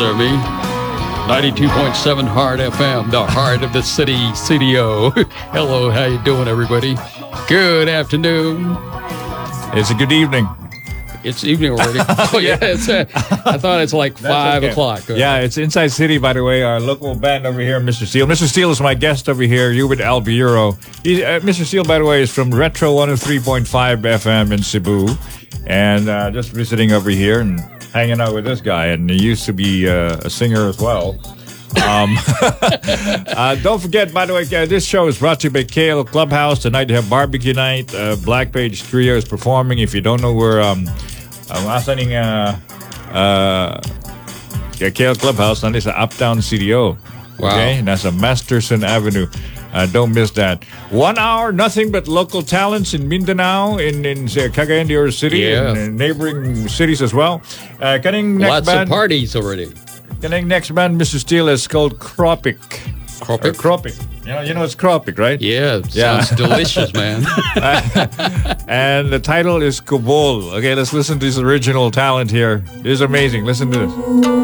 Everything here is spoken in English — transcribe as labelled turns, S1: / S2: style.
S1: KZRV, 92.7 Heart FM, the heart of the city CDO. Hello, how you doing, everybody? Good afternoon.
S2: It's a good evening.
S1: It's evening already. Oh, yeah. I thought it's like 5 o'clock.
S2: Yeah, it's Inside City, by the way, our local band over here, Mr. Steele. Mr. Steele is my guest over here, Hubert Albiero. Mr. Steele, by the way, is from Retro 103.5 FM in Cebu. And just visiting over here and hanging out with this guy. And he used to be a singer as well. Don't forget, by the way, this show is brought to you by KL Clubhouse. Tonight they have barbecue night. Black Page Trio is performing. If you don't know where asan yung KL Clubhouse, nandito sa Uptown CDO. Okay?
S1: Wow.
S2: Nasa Masterson Avenue. Don't miss that. 1 hour, nothing but local talents in Mindanao, in Cagayan de Oro City, and neighboring cities as well.
S1: Lots of parties already.
S2: The next band, Mr. Steele, is called Kropic.
S1: Kropic?
S2: Kropic. You know it's Kropic, right?
S1: Yeah, sounds delicious, man.
S2: And the title is Kubol. Okay, let's listen to this original talent here. It is amazing. Listen to this.